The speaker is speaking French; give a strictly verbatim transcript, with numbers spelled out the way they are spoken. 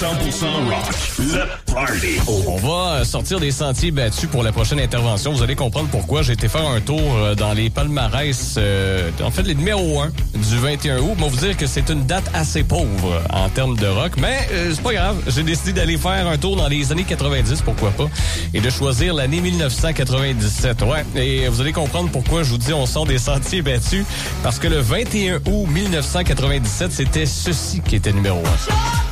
cent pour cent rock, le party. On va sortir des sentiers battus pour la prochaine intervention. Vous allez comprendre pourquoi. J'ai été faire un tour dans les palmarès, euh, en fait, les numéros un du vingt et un août. Je vais vous dire que c'est une date assez pauvre en termes de rock, mais euh, c'est pas grave. J'ai décidé d'aller faire un tour dans les années quatre-vingt-dix, pourquoi pas, et de choisir l'année mille neuf cent quatre-vingt-dix-sept. Ouais, et vous allez comprendre pourquoi je vous dis on sort des sentiers battus, parce que le vingt et un août mille neuf cent quatre-vingt-dix-sept, c'était ceci qui était numéro un.